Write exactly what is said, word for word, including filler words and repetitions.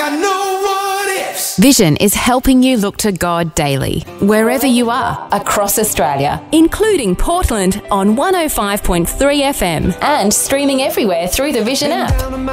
got no what ifs. Vision is helping you look to God daily, wherever you are, across Australia, including Portland on one oh five point three F M and streaming everywhere through the Vision app.